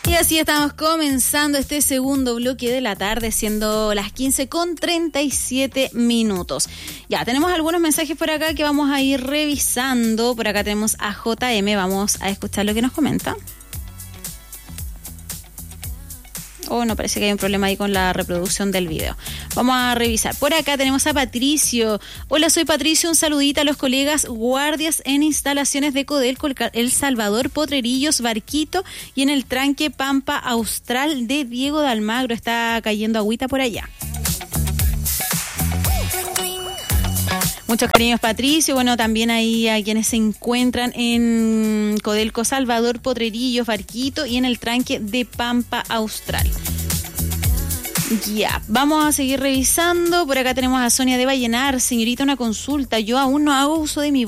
Y así estamos comenzando este segundo bloque de la tarde, siendo las 15:37. Ya, tenemos algunos mensajes por acá que vamos a ir revisando. Por acá tenemos a JM, vamos a escuchar lo que nos comenta. Oh, no, parece que hay un problema ahí con la reproducción del video. Vamos a revisar. Por acá tenemos a Patricio. Hola, soy Patricio. Un saludito a los colegas guardias en instalaciones de Codelco, El Salvador, Potrerillos, Barquito y en el tranque Pampa Austral de Diego de Almagro. Está cayendo agüita por allá. Muchos cariños, Patricio. Bueno, también ahí a quienes se encuentran en Codelco Salvador, Potrerillos, Barquito y en el tranque de Pampa Austral. Ya, vamos a seguir revisando. Por acá tenemos a Sonia de Vallenar. Señorita, una consulta. Yo aún no hago uso de mi